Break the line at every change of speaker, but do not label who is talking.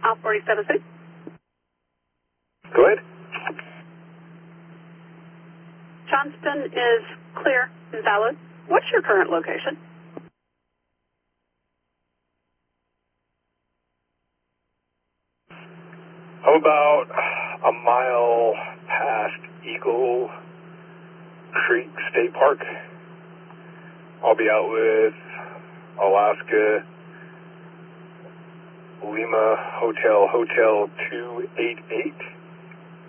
South 47 City.
Go ahead.
Johnston is clear and valid. What's your current location?
I'm about a mile past Eagle Creek State Park. I'll be out with Alaska Lima Hotel 288.